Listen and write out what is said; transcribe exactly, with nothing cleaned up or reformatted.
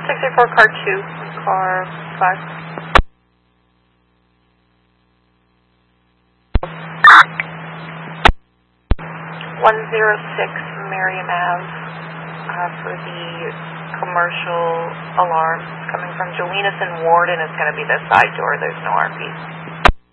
sixty-four, car two, car five. one oh six Merriam Ave uh, for the commercial alarm coming from Jolinas and Warden. It's going to be the side door. There's no R P.